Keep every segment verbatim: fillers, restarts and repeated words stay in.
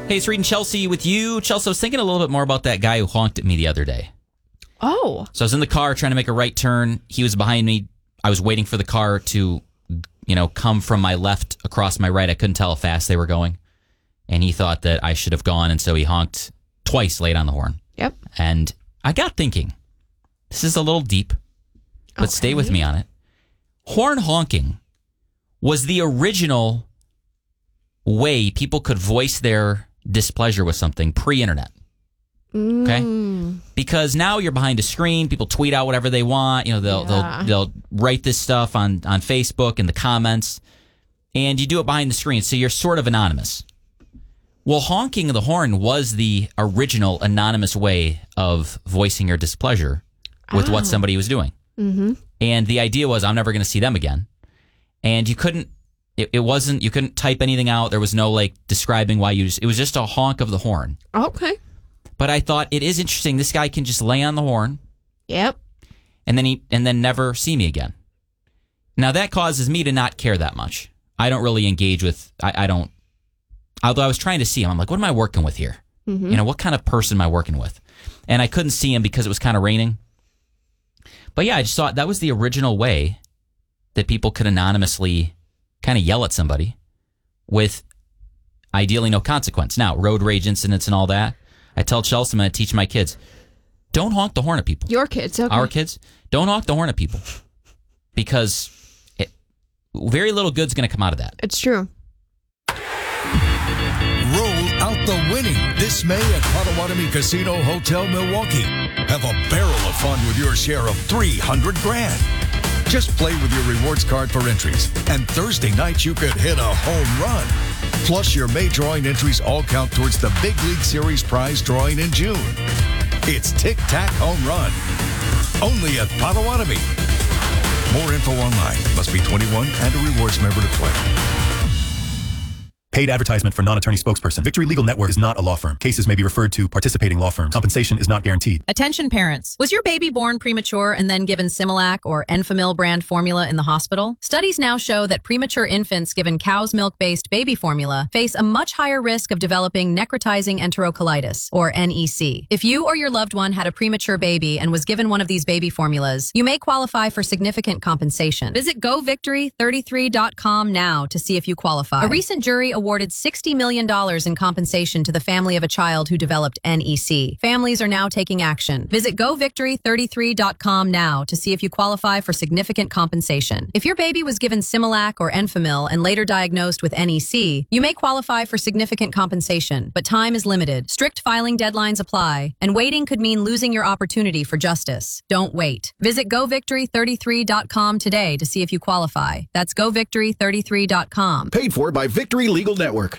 Hey, it's Reed and Chelsea with you. Chelsea, I was thinking a little bit more about that guy who honked at me the other day. Oh. So I was in the car trying to make a right turn. He was behind me. I was waiting for the car to, you know, come from my left across my right. I couldn't tell how fast they were going. And he thought that I should have gone, and so he honked twice, laid on the horn. Yep. And I got thinking, this is a little deep, but Okay. stay with me on it. Horn honking was the original way people could voice their displeasure with something pre-internet. Okay? Mm. Because now you're behind a screen, people tweet out whatever they want, you know, they'll Yeah. they'll they'll write this stuff on on Facebook in the comments, and you do it behind the screen, so you're sort of anonymous. Well, honking the horn was the original anonymous way of voicing your displeasure with Oh. what somebody was doing. Mm-hmm. And the idea was, I'm never going to see them again. And you couldn't, it, it wasn't, you couldn't type anything out. There was no like describing why you just, it was just a honk of the horn. Okay. But I thought it is interesting. This guy can just lay on the horn Yep. and then he, and then never see me again. Now that causes me to not care that much. I don't really engage with, I, I don't, although I was trying to see him, I'm like, what am I working with here? Mm-hmm. You know, what kind of person am I working with? And I couldn't see him because it was kind of raining. But yeah, I just thought that was the original way that people could anonymously kind of yell at somebody with ideally no consequence. Now, road rage incidents and all that, I tell Chelsea, I'm going to teach my kids, don't honk the horn at people. Your kids, okay. Our kids, don't honk the horn at people because it, very little good's going to come out of that. It's true. Roll out the winning this May at Potawatomi Casino Hotel Milwaukee. Have a barrel of fun with your share of three hundred grand. Just play with your rewards card for entries, and Thursday night you could hit a home run. Plus, your May drawing entries all count towards the Big League Series prize drawing in June. It's Tic Tac Home Run. Only at Potawatomi. More info online. Must be twenty-one and a rewards member to play. Paid advertisement for non-attorney spokesperson. Victory Legal Network is not a law firm. Cases may be referred to participating law firms. Compensation is not guaranteed. Attention parents. Was your baby born premature and then given Similac or Enfamil brand formula in the hospital? Studies now show that premature infants given cow's milk-based baby formula face a much higher risk of developing necrotizing enterocolitis, or N E C. If you or your loved one had a premature baby and was given one of these baby formulas, you may qualify for significant compensation. Visit go victory thirty-three dot com now to see if you qualify. A recent jury awarded sixty million dollars in compensation to the family of a child who developed N E C. Families are now taking action. Visit go victory thirty-three dot com now to see if you qualify for significant compensation. If your baby was given Similac or Enfamil and later diagnosed with N E C, you may qualify for significant compensation, but time is limited. Strict filing deadlines apply, and waiting could mean losing your opportunity for justice. Don't wait. Visit go victory thirty-three dot com today to see if you qualify. That's go victory thirty-three dot com. Paid for by Victory Legal Network.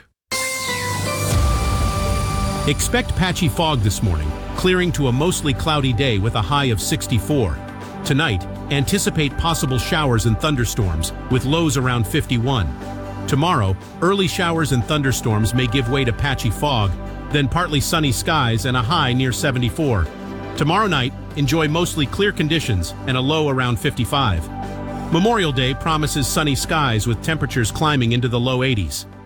Expect patchy fog this morning, clearing to a mostly cloudy day with a high of sixty-four. Tonight, anticipate possible showers and thunderstorms with lows around fifty-one. Tomorrow, early showers and thunderstorms may give way to patchy fog, then partly sunny skies and a high near seventy-four. Tomorrow night, enjoy mostly clear conditions and a low around fifty-five. Memorial Day promises sunny skies with temperatures climbing into the low eighties.